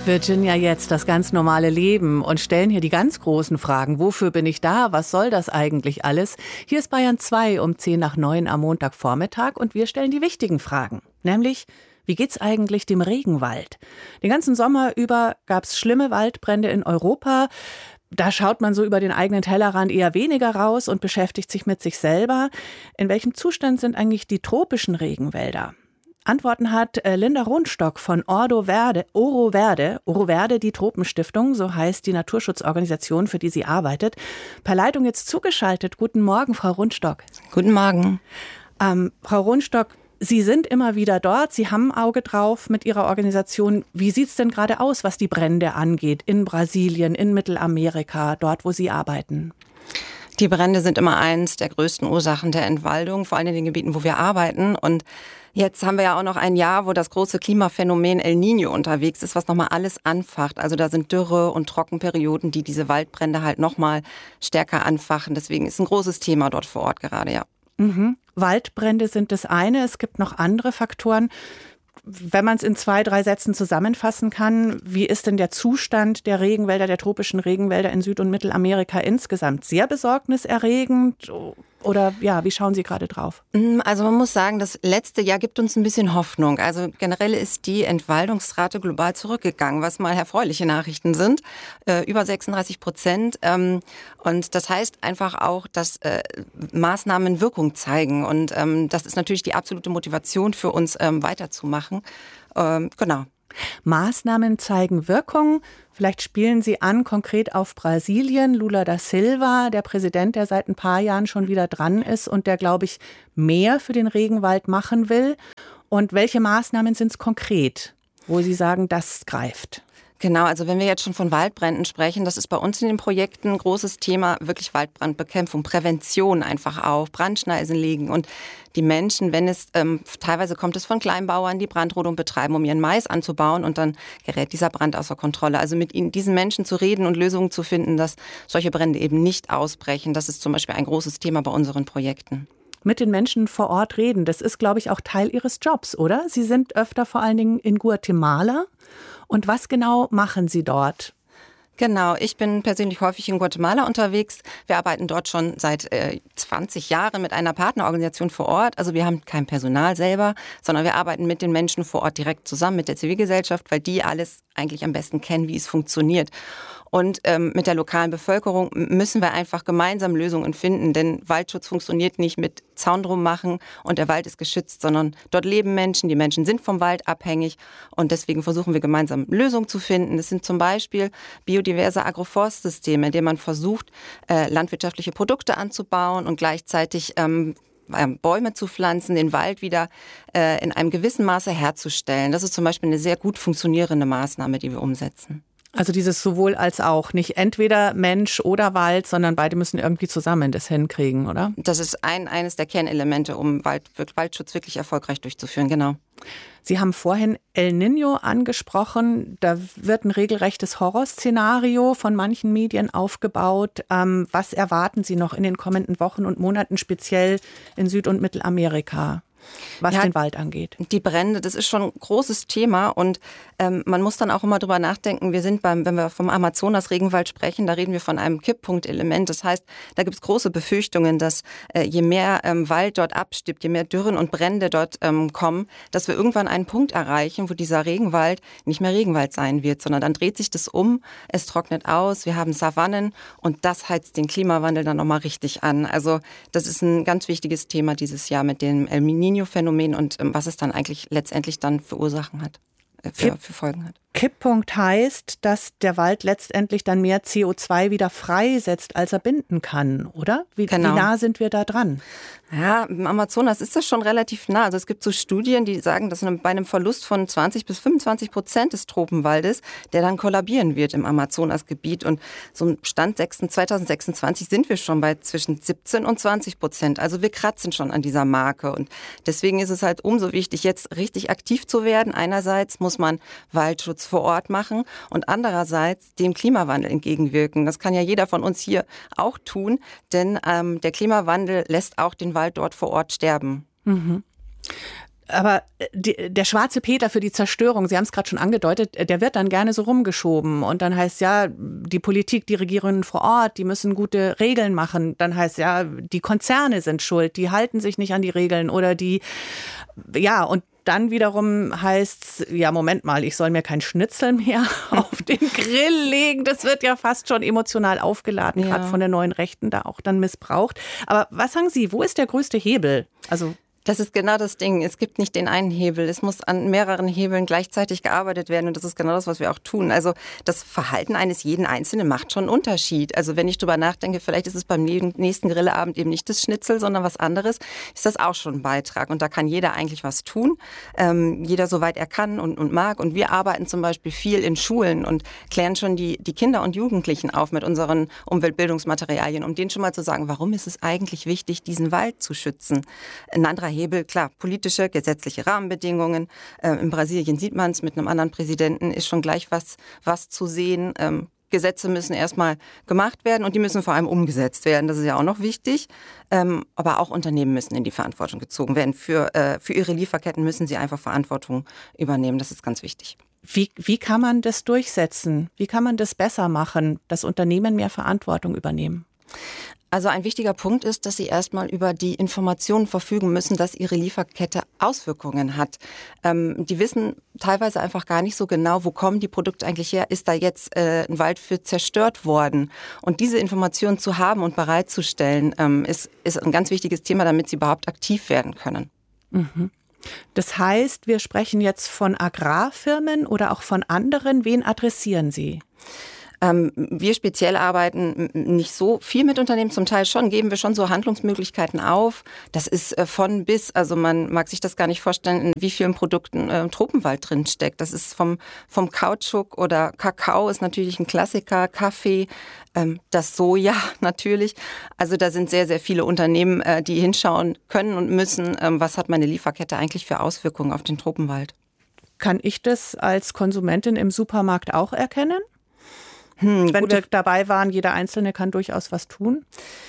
Virginia jetzt das ganz normale Leben und stellen hier die ganz großen Fragen. Wofür bin ich da? Was soll das eigentlich alles? Hier ist Bayern 2 um 8:50 am Montagvormittag und wir stellen die wichtigen Fragen. Nämlich, wie geht's eigentlich dem Regenwald? Den ganzen Sommer über gab's schlimme Waldbrände in Europa. Da schaut man so über den eigenen Tellerrand eher weniger raus und beschäftigt sich mit sich selber. In welchem Zustand sind eigentlich die tropischen Regenwälder? Antworten hat Linda Rohnstock von Oro Verde, die Tropenstiftung, so heißt die Naturschutzorganisation, für die sie arbeitet. Per Leitung jetzt zugeschaltet. Guten Morgen, Frau Rohnstock. Guten Morgen. Frau Rohnstock, Sie sind immer wieder dort, Sie haben ein Auge drauf mit Ihrer Organisation. Wie sieht es denn gerade aus, was die Brände angeht, in Brasilien, in Mittelamerika, dort, wo Sie arbeiten? Die Brände sind immer eins der größten Ursachen der Entwaldung, vor allem in den Gebieten, wo wir arbeiten. Und jetzt haben wir ja auch noch ein Jahr, wo das große Klimaphänomen El Niño unterwegs ist, was nochmal alles anfacht. Also da sind Dürre- und Trockenperioden, die diese Waldbrände halt nochmal stärker anfachen. Deswegen ist ein großes Thema dort vor Ort gerade, ja. Mhm. Waldbrände sind das eine, es gibt noch andere Faktoren. Wenn man es in 2, 3 Sätzen zusammenfassen kann, wie ist denn der Zustand der Regenwälder, der tropischen Regenwälder in Süd- und Mittelamerika insgesamt? Sehr besorgniserregend oder ja, wie schauen Sie gerade drauf? Also man muss sagen, das letzte Jahr gibt uns ein bisschen Hoffnung. Also generell ist die Entwaldungsrate global zurückgegangen, was mal erfreuliche Nachrichten sind. Über 36%. Und das heißt einfach auch, dass Maßnahmen Wirkung zeigen. Und das ist natürlich die absolute Motivation für uns, weiterzumachen. Genau. Maßnahmen zeigen Wirkung. Vielleicht spielen Sie an konkret auf Brasilien. Lula da Silva, der Präsident, der seit ein paar Jahren schon wieder dran ist und der, glaube ich, mehr für den Regenwald machen will. Und welche Maßnahmen sind es konkret, wo Sie sagen, das greift? Genau, also wenn wir jetzt schon von Waldbränden sprechen, das ist bei uns in den Projekten ein großes Thema, wirklich Waldbrandbekämpfung, Prävention einfach auch, Brandschneisen legen und die Menschen, wenn es, teilweise kommt es von Kleinbauern, die Brandrodung betreiben, um ihren Mais anzubauen und dann gerät dieser Brand außer Kontrolle. Also mit diesen Menschen zu reden und Lösungen zu finden, dass solche Brände eben nicht ausbrechen, das ist zum Beispiel ein großes Thema bei unseren Projekten. Mit den Menschen vor Ort reden, das ist, glaube ich, auch Teil Ihres Jobs, oder? Sie sind öfter vor allen Dingen in Guatemala. Und was genau machen Sie dort? Genau, ich bin persönlich häufig in Guatemala unterwegs. Wir arbeiten dort schon seit 20 Jahren mit einer Partnerorganisation vor Ort. Also wir haben kein Personal selber, sondern wir arbeiten mit den Menschen vor Ort direkt zusammen, mit der Zivilgesellschaft, weil die alles eigentlich am besten kennen, wie es funktioniert. Und mit der lokalen Bevölkerung müssen wir einfach gemeinsam Lösungen finden, denn Waldschutz funktioniert nicht mit Zaun drum machen und der Wald ist geschützt, sondern dort leben Menschen, die Menschen sind vom Wald abhängig und deswegen versuchen wir gemeinsam Lösungen zu finden. Das sind zum Beispiel biodiverse Agroforstsysteme, in denen man versucht, landwirtschaftliche Produkte anzubauen und gleichzeitig Bäume zu pflanzen, den Wald wieder in einem gewissen Maße herzustellen. Das ist zum Beispiel eine sehr gut funktionierende Maßnahme, die wir umsetzen. Also dieses sowohl als auch, nicht entweder Mensch oder Wald, sondern beide müssen irgendwie zusammen das hinkriegen, oder? Das ist eines der Kernelemente, um Waldschutz wirklich erfolgreich durchzuführen, genau. Sie haben vorhin El Niño angesprochen. Da wird ein regelrechtes Horrorszenario von manchen Medien aufgebaut. Was erwarten Sie noch in den kommenden Wochen und Monaten, speziell in Süd- und Mittelamerika? Was den Wald angeht. Die Brände, das ist schon ein großes Thema und man muss dann auch immer drüber nachdenken, wenn wir vom Amazonas-Regenwald sprechen, da reden wir von einem Kipppunktelement. Das heißt, da gibt es große Befürchtungen, dass je mehr Wald dort abstirbt, je mehr Dürren und Brände dort kommen, dass wir irgendwann einen Punkt erreichen, wo dieser Regenwald nicht mehr Regenwald sein wird, sondern dann dreht sich das um, es trocknet aus, wir haben Savannen und das heizt den Klimawandel dann nochmal richtig an. Also das ist ein ganz wichtiges Thema dieses Jahr mit dem El Niño-Phänomen und was es dann eigentlich letztendlich dann für Ursachen hat, für Folgen hat. Kipppunkt heißt, dass der Wald letztendlich dann mehr CO2 wieder freisetzt, als er binden kann, oder? Wie nah sind wir da dran? Ja, im Amazonas ist das schon relativ nah. Also es gibt so Studien, die sagen, dass bei einem Verlust von 20-25% des Tropenwaldes, der dann kollabieren wird im Amazonasgebiet. Und so im Stand 2026 sind wir schon bei zwischen 17 und 20%. Also wir kratzen schon an dieser Marke. Und deswegen ist es halt umso wichtig, jetzt richtig aktiv zu werden. Einerseits muss man Waldschutz vor Ort machen und andererseits dem Klimawandel entgegenwirken. Das kann ja jeder von uns hier auch tun, denn der Klimawandel lässt auch den Wald dort vor Ort sterben. Mhm. Aber der schwarze Peter für die Zerstörung, Sie haben es gerade schon angedeutet, der wird dann gerne so rumgeschoben. Und dann heißt ja, die Politik, die Regierungen vor Ort, die müssen gute Regeln machen. Dann heißt ja, die Konzerne sind schuld, die halten sich nicht an die Regeln oder und dann wiederum heißt's, ja, Moment mal, ich soll mir kein Schnitzel mehr auf den Grill legen. Das wird ja fast schon emotional aufgeladen, gerade von der neuen Rechten da auch dann missbraucht. Aber was sagen Sie, wo ist der größte Hebel? Also das ist genau das Ding. Es gibt nicht den einen Hebel. Es muss an mehreren Hebeln gleichzeitig gearbeitet werden. Und das ist genau das, was wir auch tun. Also das Verhalten eines jeden Einzelnen macht schon einen Unterschied. Also wenn ich drüber nachdenke, vielleicht ist es beim nächsten Grillabend eben nicht das Schnitzel, sondern was anderes, ist das auch schon ein Beitrag. Und da kann jeder eigentlich was tun. Jeder soweit er kann und mag. Und wir arbeiten zum Beispiel viel in Schulen und klären schon die Kinder und Jugendlichen auf mit unseren Umweltbildungsmaterialien, um denen schon mal zu sagen, warum ist es eigentlich wichtig, diesen Wald zu schützen. Ein anderer Hebel, klar, politische, gesetzliche Rahmenbedingungen. In Brasilien sieht man es, mit einem anderen Präsidenten ist schon gleich was zu sehen. Gesetze müssen erstmal gemacht werden und die müssen vor allem umgesetzt werden. Das ist ja auch noch wichtig. Aber auch Unternehmen müssen in die Verantwortung gezogen werden. Für ihre Lieferketten müssen sie einfach Verantwortung übernehmen. Das ist ganz wichtig. Wie kann man das durchsetzen? Wie kann man das besser machen, dass Unternehmen mehr Verantwortung übernehmen? Also ein wichtiger Punkt ist, dass sie erstmal über die Informationen verfügen müssen, dass ihre Lieferkette Auswirkungen hat. Die wissen teilweise einfach gar nicht so genau, wo kommen die Produkte eigentlich her? Ist da jetzt ein Wald für zerstört worden? Und diese Informationen zu haben und bereitzustellen, ist ein ganz wichtiges Thema, damit sie überhaupt aktiv werden können. Mhm. Das heißt, wir sprechen jetzt von Agrarfirmen oder auch von anderen. Wen adressieren Sie? Wir speziell arbeiten nicht so viel mit Unternehmen, zum Teil schon, geben wir schon so Handlungsmöglichkeiten auf. Das ist von bis, also man mag sich das gar nicht vorstellen, in wie vielen Produkten Tropenwald drin steckt. Das ist vom Kautschuk oder Kakao ist natürlich ein Klassiker, Kaffee, das Soja natürlich. Also da sind sehr, sehr viele Unternehmen, die hinschauen können und müssen, was hat meine Lieferkette eigentlich für Auswirkungen auf den Tropenwald. Kann ich das als Konsumentin im Supermarkt auch erkennen? Wenn wir dabei waren, jeder Einzelne kann durchaus was tun?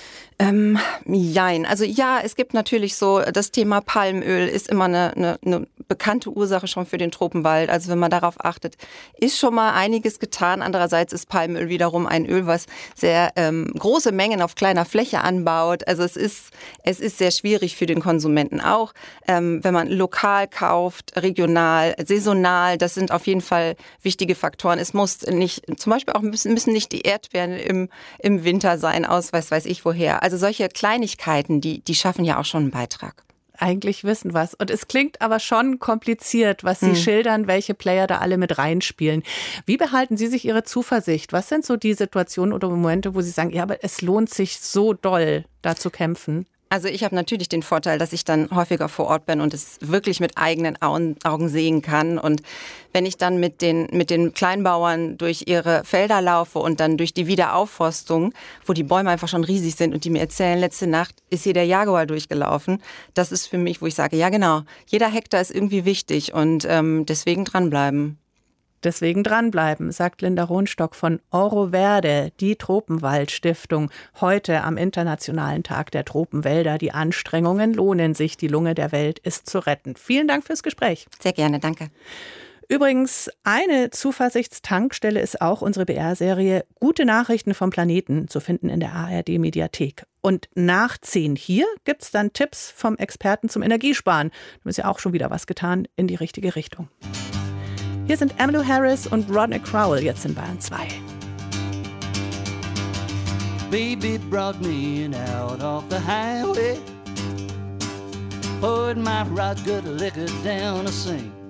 Jein. Also ja, es gibt natürlich so, das Thema Palmöl ist immer eine bekannte Ursache schon für den Tropenwald. Also wenn man darauf achtet, ist schon mal einiges getan. Andererseits ist Palmöl wiederum ein Öl, was sehr große Mengen auf kleiner Fläche anbaut. Also es ist sehr schwierig für den Konsumenten auch. Wenn man lokal kauft, regional, saisonal, das sind auf jeden Fall wichtige Faktoren. Es muss nicht, zum Beispiel auch müssen nicht die Erdbeeren im Winter sein, aus weiß ich woher. Also solche Kleinigkeiten, die schaffen ja auch schon einen Beitrag. Eigentlich wissen was. Und es klingt aber schon kompliziert, was Sie schildern, welche Player da alle mit reinspielen. Wie behalten Sie sich Ihre Zuversicht? Was sind so die Situationen oder Momente, wo Sie sagen, ja, aber es lohnt sich so doll, da zu kämpfen? Also ich habe natürlich den Vorteil, dass ich dann häufiger vor Ort bin und es wirklich mit eigenen Augen sehen kann. Und wenn ich dann mit den Kleinbauern durch ihre Felder laufe und dann durch die Wiederaufforstung, wo die Bäume einfach schon riesig sind und die mir erzählen, letzte Nacht ist hier der Jaguar durchgelaufen, das ist für mich, wo ich sage, ja genau, jeder Hektar ist irgendwie wichtig und deswegen dranbleiben. Deswegen dranbleiben, sagt Linda Rohnstock von Oro Verde, die Tropenwald-Stiftung. Heute am Internationalen Tag der Tropenwälder. Die Anstrengungen lohnen sich, die Lunge der Welt ist zu retten. Vielen Dank fürs Gespräch. Sehr gerne, danke. Übrigens, eine Zuversichtstankstelle ist auch unsere BR-Serie Gute Nachrichten vom Planeten zu finden in der ARD-Mediathek. Und nach 10 hier gibt's dann Tipps vom Experten zum Energiesparen. Da ist ja auch schon wieder was getan in die richtige Richtung. Hier sind Emmylou Harris und Rodney Crowell jetzt in Bayern 2. Baby brought me in out off the highway, poured my rock good liquor down a sink.